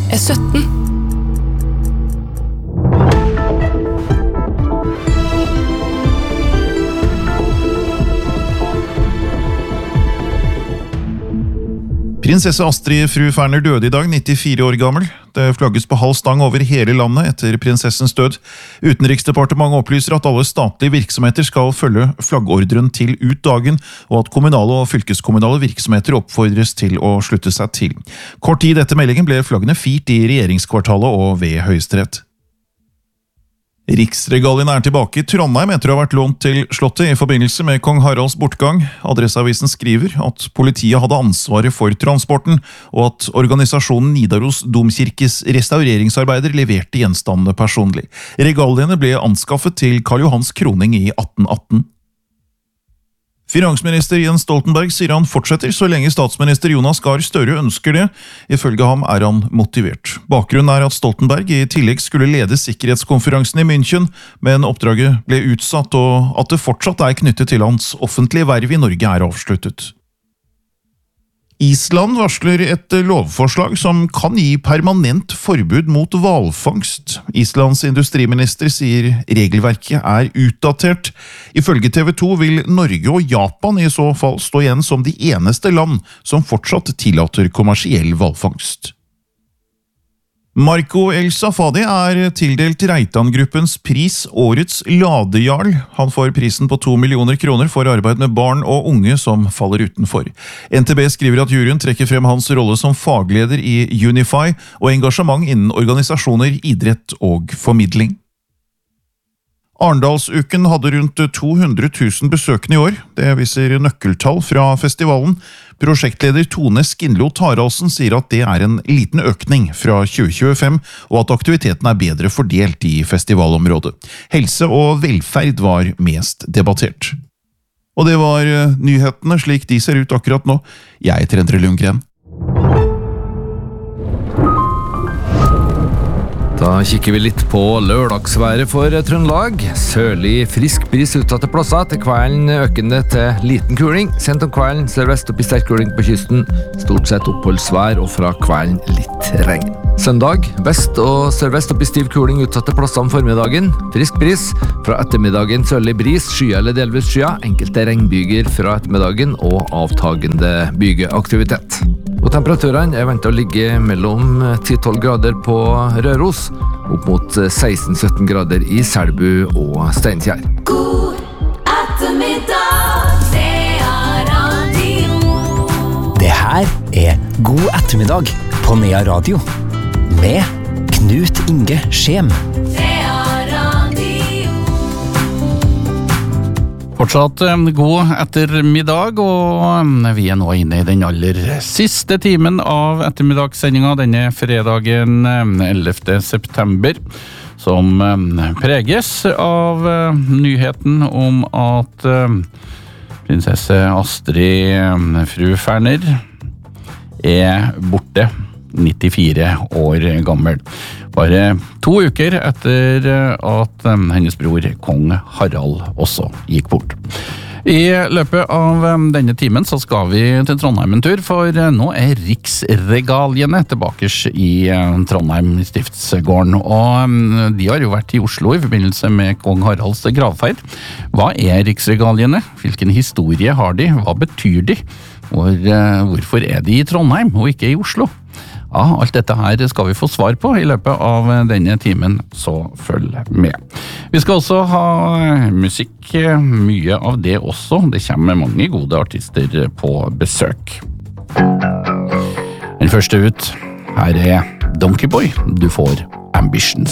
er 17. Prinsesse Astrid fru Ferner døde i dag, 94 år gammel. Det flagges på halv stang over hele landet etter prinsessens død. Utenriksdepartementet opplyser at alle statlige virksomheter skal følge flaggordren til ut dagen, og at kommunale og fylkeskommunale virksomheter oppfordres til å slutte seg til. Kort tid etter meldingen ble flaggene firt i regjeringskvartalet og ved Høyesterett. Riksregalien er tilbake i Trondheim etter å ha vært lånt til slottet i forbindelse med kong Haralds bortgang. Adresseavisen skriver at politiet hadde ansvaret for transporten, og at organisasjonen Nidaros Domkirkes restaureringsarbeider leverte gjenstandene personlig. Regaliene ble anskaffet til Karl Johans kroning i 1818. Finansminister Jens Stoltenberg sier han fortsetter så lenge statsminister Jonas Gahr Støre ønsker det. Ifølge ham er han motivert. Bakgrunnen er at Stoltenberg i tillegg skulle lede sikkerhetskonferansen i München, men oppdraget ble utsatt, og at det fortsatt er knyttet til hans offentlige verv i Norge er avsluttet. Island varsler et lovforslag som kan gi permanent forbud mot hvalfangst. Islands industriminister sier regelverket er utdatert. Ifølge TV 2 vil Norge og Japan i så fall stå igjen som de eneste land som fortsatt tillater kommersiell hvalfangst. Marco El Safadi er tildelt Reitan-gruppens pris Årets Ladejarl. Han får prisen på 2 millioner kroner for arbeid med barn og unge som faller utenfor. NTB skriver at juryen trekker frem hans rolle som fagleder i Unify og engasjement innen organisasjoner, idrett og formidling. Arendalsuken hadde rundt 200 000 besøkende i år. Det viser nøkkeltall fra festivalen. Prosjektleder Tone Skinlo Taraldsen sier at det er en liten økning fra 2025, og at aktiviteten er bedre fordelt i festivalområdet. Helse og velferd var mest debattert. Og det var nyhetene slik de ser ut akkurat nå. Jeg heter Endre Lundgren. Da kikker vi litt på lørdagsværet for Trøndelag. Sørlig frisk bris utsatte plasser, til kvelden økende til liten kuling. Sent om kvelden sørvest opp i sterk kuling på kysten. Stort sett oppholdsvær og fra kvelden litt regn. Søndag, vest og sørvest opp i stiv kuling utsatte plasser om formiddagen. Frisk bris. Fra ettermiddagen sørlig bris, skya eller delvis skya. Enkelte regnbyger fra ettermiddagen og avtagende bygeaktivitet. Og temperaturene er ventet å ligge mellom 10-12 grader på Røros, opp mot 16-17 grader i Selbu og Steinkjer. God ettermiddag, det er radio. Det her er God ettermiddag på Nea Radio, med Knut Inge Skjem. Fortsatt god ettermiddag, og vi er nå inne i den aller siste timen av ettermiddagssendingen denne fredagen 11. september, som preges av nyheten om at prinsesse Astrid fru Ferner er borte, 94 år gammel. Bare 2 uker etter at hennes bror kong Harald også gikk bort. I løpet av denne timen så skal vi til Trondheim en tur, for nå er riksregaliene tilbake i Trondheim stiftsgården, og de har jo vært i Oslo i forbindelse med kong Haralds gravferd. Hva er riksregaliene? Hvilken historie har de? Hva betyr de? Hvorfor er de i Trondheim og ikke i Oslo? Ja, alt dette her skal vi få svar på i løpet av denne timen, så følg med. Vi skal også ha musikk, mye av det også. Det kommer mange gode artister på besøk. Den første ut, her er Donkey Boy. Du får Ambitions.